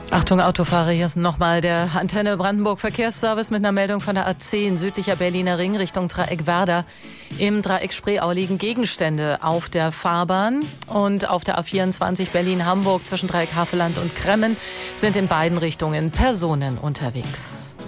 Achtung Autofahrer, hier ist nochmal der Antenne Brandenburg Verkehrsservice mit einer Meldung von der A10 südlicher Berliner Ring Richtung Dreieck Werder. Im Dreieck Spreeau liegen Gegenstände auf der Fahrbahn und auf der A24 Berlin-Hamburg zwischen Dreieck Havelland und Kremmen sind in beiden Richtungen Personen unterwegs.